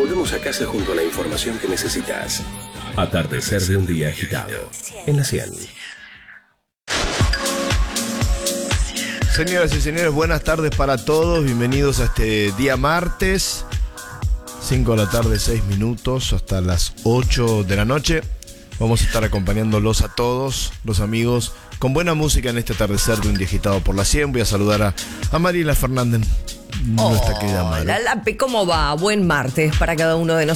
Volvemos a casa junto a la información que necesitas. Atardecer de un día agitado. En la 100. Señoras y señores, buenas tardes para todos. Bienvenidos a este día martes. 5 de la tarde, 6 minutos, hasta las 8 de la noche. Vamos a estar acompañándolos a todos, los amigos, con buena música en este atardecer de un día agitado por la 100. Voy a saludar a Mariela Fernández, nuestra querida Mari. Hola, Lape, ¿cómo va? Buen martes para cada uno de nosotros.